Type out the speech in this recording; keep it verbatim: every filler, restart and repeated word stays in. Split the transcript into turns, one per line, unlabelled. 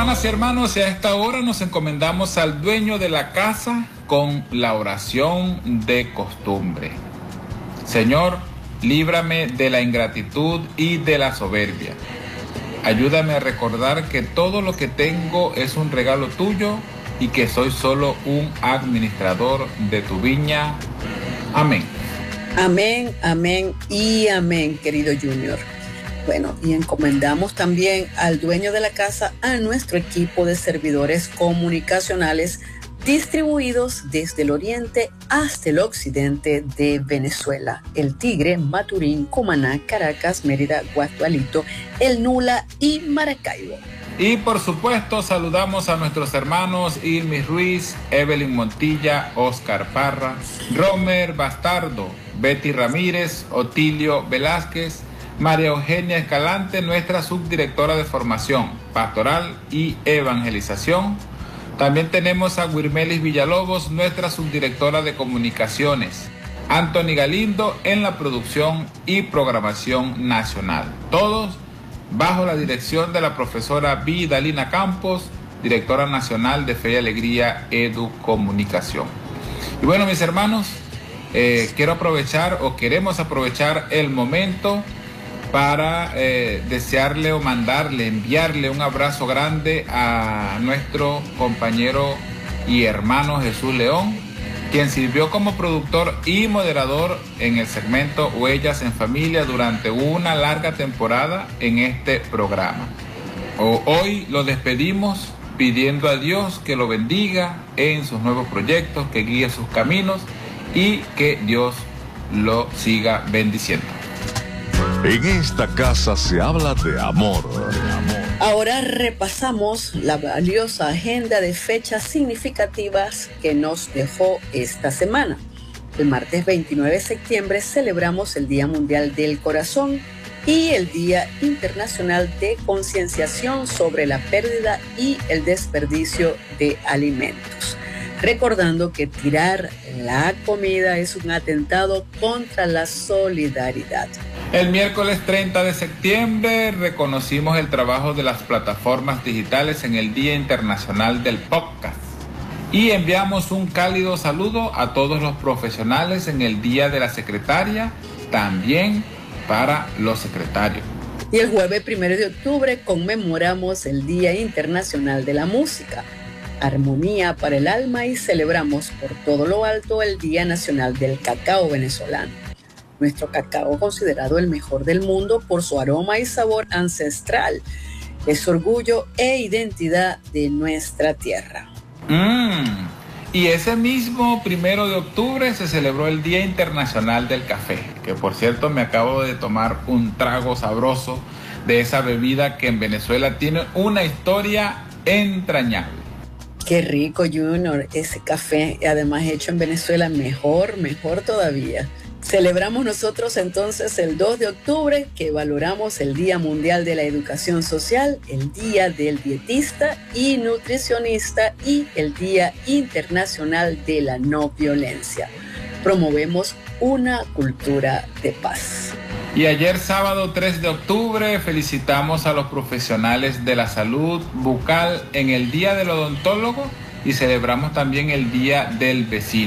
Hermanas y hermanos, y a esta hora nos encomendamos al dueño de la casa con la oración de costumbre. Señor, líbrame de la ingratitud y de la soberbia. Ayúdame a recordar que todo lo que tengo es un regalo tuyo y que soy solo un administrador de tu viña. Amén.
Amén, amén y amén, querido Junior. Bueno, y encomendamos también al dueño de la casa a nuestro equipo de servidores comunicacionales distribuidos desde el oriente hasta el occidente de Venezuela: El Tigre, Maturín, Cumaná, Caracas, Mérida, Guasdualito, El Nula y Maracaibo.
Y por supuesto saludamos a nuestros hermanos Irmis Ruiz, Evelyn Montilla, Oscar Parra, Romer Bastardo, Betty Ramírez, Otilio Velázquez, María Eugenia Escalante, nuestra subdirectora de formación pastoral y evangelización. También tenemos a Wirmelis Villalobos, nuestra subdirectora de comunicaciones. Anthony Galindo en la producción y programación nacional. Todos bajo la dirección de la profesora Vidalina Campos, directora nacional de Fe y Alegría Educomunicación. Y bueno, mis hermanos, eh, quiero aprovechar o queremos aprovechar el momento para eh, desearle o mandarle, enviarle un abrazo grande a nuestro compañero y hermano Jesús León, quien sirvió como productor y moderador en el segmento Huellas en Familia durante una larga temporada en este programa. Hoy lo despedimos pidiendo a Dios que lo bendiga en sus nuevos proyectos, que guíe sus caminos y que Dios lo siga bendiciendo.
En esta casa se habla de amor.
Ahora repasamos la valiosa agenda de fechas significativas que nos dejó esta semana. El martes veintinueve de septiembre celebramos el Día Mundial del Corazón y el Día Internacional de Concienciación sobre la pérdida y el desperdicio de alimentos, recordando que tirar la comida es un atentado contra la solidaridad.
El miércoles treinta de septiembre reconocimos el trabajo de las plataformas digitales en el Día Internacional del Podcast y enviamos un cálido saludo a todos los profesionales en el Día de la Secretaria, también para los secretarios.
Y el jueves primero de octubre conmemoramos el Día Internacional de la Música, Armonía para el Alma, y celebramos por todo lo alto el Día Nacional del Cacao Venezolano. Nuestro cacao, considerado el mejor del mundo por su aroma y sabor ancestral, es orgullo e identidad de nuestra tierra.
Mm, y ese mismo primero de octubre se celebró el Día Internacional del Café, que por cierto me acabo de tomar un trago sabroso de esa bebida que en Venezuela tiene una historia entrañable.
Qué rico, Junior, ese café, además hecho en Venezuela, mejor, mejor todavía. Celebramos nosotros entonces el dos de octubre, que valoramos el Día Mundial de la Educación Social, el Día del Dietista y Nutricionista y el Día Internacional de la No Violencia. Promovemos una cultura de paz.
Y ayer sábado tres de octubre felicitamos a los profesionales de la salud bucal en el Día del Odontólogo y celebramos también el Día del Vecino.